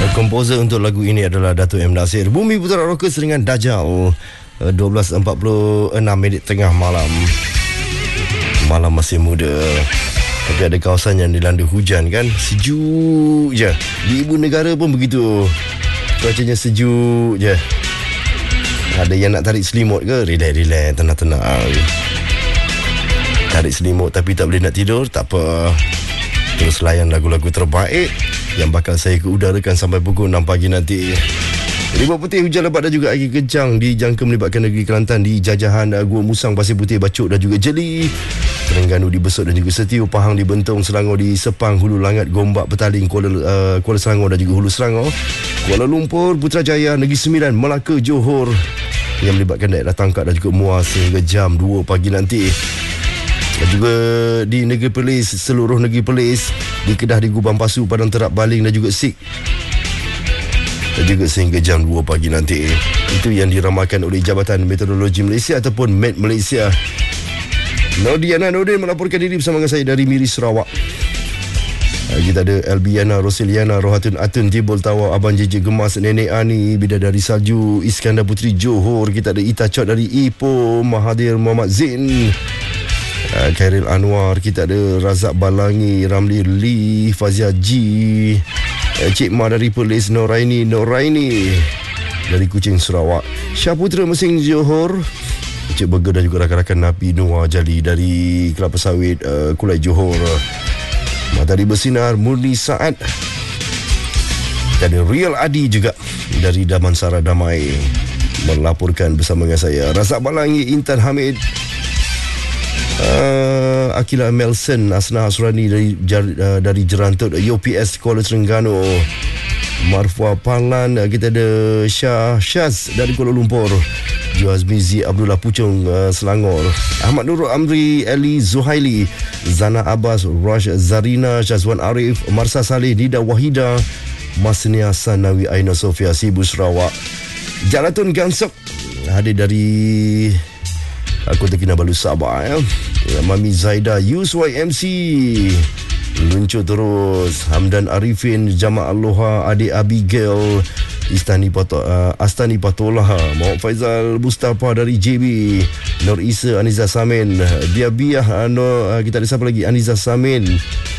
Komposer untuk lagu ini adalah Dato' M. Nasir. Bumi Putera Rockers dengan Dajjal. 12.46 tengah malam. Malam masih muda, tapi ada kawasan yang dilanda hujan kan. Sejuk je. Di ibu negara pun begitu, cuacanya sejuk je. Ada yang nak tarik selimut ke? Relax, tenang-tenang. Tarik selimut tapi tak boleh nak tidur, tak apa. Terus layan lagu-lagu terbaik yang bakal saya keudarakan sampai pukul 6 pagi nanti. Ribut Putih, hujan lebat dan juga angin kencang dijangka melibatkan negeri Kelantan di Jajahan, Gua Musang, Pasir Putih, Bacok dan juga Jeli, Terengganu di Besut dan juga Setiu, Pahang di Bentong, Selangor di Sepang, Hulu Langat, Gombak, Petaling, Kuala Selangor dan juga Hulu Selangor, Kuala Lumpur, Putrajaya, Negeri Sembilan, Melaka, Johor yang melibatkan daerah Tangkak dan juga Muar sehingga jam 2 pagi nanti. Dan juga di Negeri Perlis, seluruh Negeri Perlis, di Kedah, di Gubang Pasu, Padang Terap, Baling dan juga Sik, dan juga sehingga jam 2 pagi nanti. Itu yang diramalkan oleh Jabatan Meteorologi Malaysia ataupun Met Malaysia. Nordiana Nordin melaporkan diri bersama dengan saya dari Miri, Sarawak. Kita ada Elbiana, Rosiliana, Rohatun Atun, Tibul Tawa, Abang JJ Gemas, Nenek Ani, Bidadari Salju, Iskandar Putri Johor. Kita ada Ita Chot dari Ipoh, Mahathir Muhammad Zain, Khairil Anwar. Kita ada Razak Balangi, Ramli Lee, Fazia G, Cik Ma dari Perlis, Noraini dari Kuching, Sarawak, Syaputra Mesing, Johor, Cik Burger dan juga rakan-rakan Napi Noah Jali dari Kelapa Sawit, Kulai, Johor. Matahari Bersinar, Murni Saad. Dan Real Adi juga dari Damansara Damai melaporkan bersama dengan saya. Razak Balangi, Intan Hamid, Akila Melson, Asna Asrani dari Jerantut, UPS Kuala Terengganu, Marfua Panlan. Kita ada Syaz dari Kuala Lumpur, Juaz Mizi, Abdullah Puchong, Selangor, Ahmad Nurul Amri, Eli Zuhaili, Zana Abbas, Raj Zarina, Syazwan Arif, Marsa Saleh, Nida Wahida, Masnia Sanawi, Aina Sofia, Sibu, Sarawak. Jalatun Gansok hadir dari Kota Kinabalu, Sabah ya. Mami Zaida, USYMC luncur terus. Hamdan Arifin, Jamaah Aloha, Adik Abigail, Astani Patolah, Muhammad Faizal Mustafa dari JB, Nur Isa, Aniza Samin, Biabiah, kita ada siapa lagi? Aniza Samin,